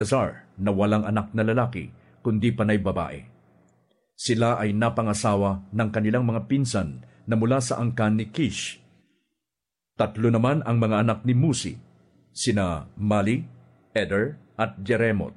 Eleazar na walang anak na lalaki, kundi panay babae. Sila ay napangasawa ng kanilang mga pinsan na mula sa angkan ni Kish. 3 naman ang mga anak ni Musi, sina Mali, Eder at Jeremot.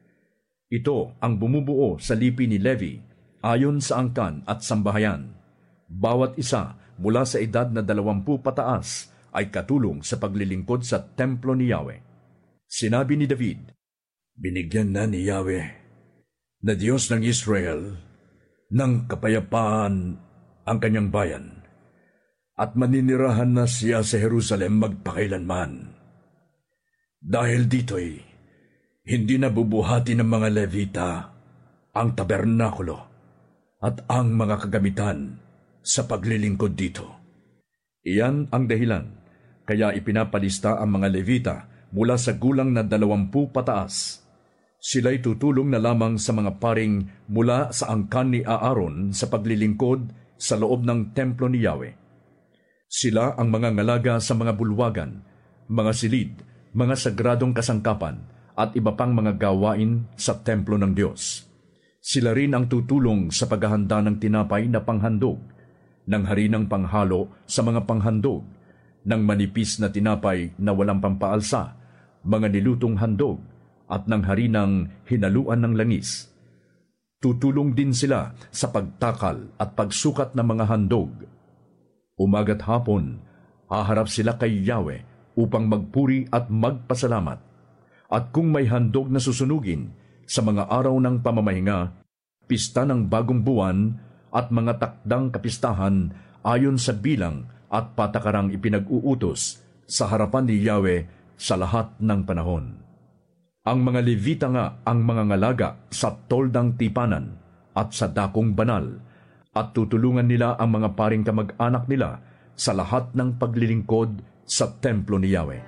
Ito ang bumubuo sa lipi ni Levi ayon sa angkan at sambahayan. Bawat isa mula sa edad na 20 pataas ay katulong sa paglilingkod sa templo ni Yahweh. Sinabi ni David, "Binigyan na ni Yahweh na Diyos ng Israel ng kapayapaan ang kanyang bayan, at maninirahan na siya sa Jerusalem magpakailanman. Dahil dito'y hindi na bubuhati ng mga Levita ang tabernakulo at ang mga kagamitan sa paglilingkod dito." Iyan ang dahilan kaya ipinapalista ang mga Levita mula sa gulang na 20 pataas. Sila'y tutulong na lamang sa mga paring mula sa angkan ni Aaron sa paglilingkod sa loob ng templo ni Yahweh. Sila ang mga ngalaga sa mga bulwagan, mga silid, mga sagradong kasangkapan, at iba pang mga gawain sa templo ng Diyos. Sila rin ang tutulong sa paghahanda ng tinapay na panghandog, ng harinang panghalo sa mga panghandog, ng manipis na tinapay na walang pampaalsa, mga nilutong handog, at ng harinang hinaluan ng langis. Tutulong din sila sa pagtakal at pagsukat ng mga handog. Umaga't hapon, haharap sila kay Yahweh upang magpuri at magpasalamat. At kung may handog na susunugin sa mga araw ng pamamahinga, pista ng bagong buwan at mga takdang kapistahan ayon sa bilang at patakarang ipinag-uutos sa harapan ni Yahweh sa lahat ng panahon. Ang mga Levita nga ang mga ngalaga sa toldang tipanan at sa dakong banal, at tutulungan nila ang mga paring kamag-anak nila sa lahat ng paglilingkod sa templo ni Yahweh.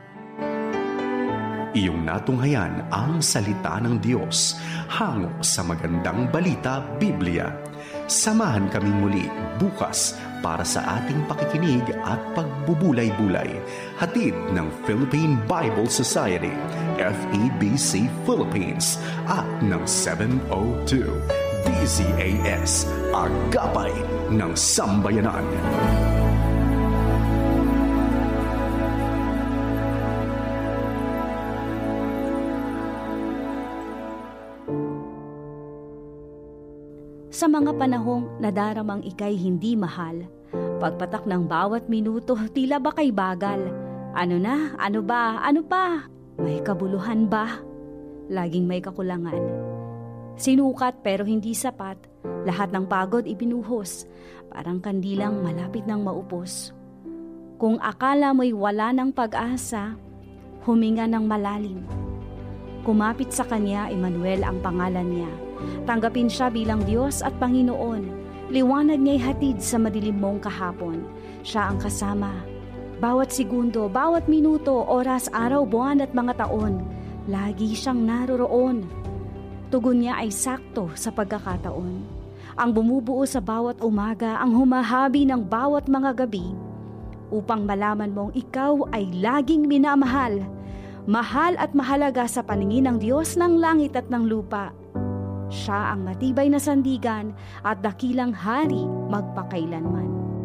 Iyong natunghayan ang salita ng Diyos hango sa magandang balita Biblia. Samahan kaming muli bukas para sa ating pakikinig at pagbubulay-bulay. Hatid ng Philippine Bible Society, FEBC Philippines, at ng 702 DZAS, Agapay ng Sambayanan. Sa mga panahong nadaramang ika'y hindi mahal, pagpatak ng bawat minuto tila ba kay bagal. Ano na? Ano ba? Ano pa? May kabuluhan ba? Laging may kakulangan. Sinukat pero hindi sapat, lahat ng pagod ibinuhos, parang kandilang malapit ng maupos. Kung akala mo'y wala ng pag-asa, huminga ng malalim. Kumapit sa kanya, Emmanuel ang pangalan niya. Tanggapin siya bilang Diyos at Panginoon. Liwanag niya'y hatid sa madilim mong kahapon. Siya ang kasama. Bawat segundo, bawat minuto, oras, araw, buwan at mga taon, lagi siyang naroroon. Tugon niya ay sakto sa pagkakataon. Ang bumubuo sa bawat umaga, ang humahabi ng bawat mga gabi, upang malaman mong ikaw ay laging minamahal. Mahal at mahalaga sa paningin ng Diyos ng langit at ng lupa. Siya ang matibay na sandigan at dakilang hari magpakailanman.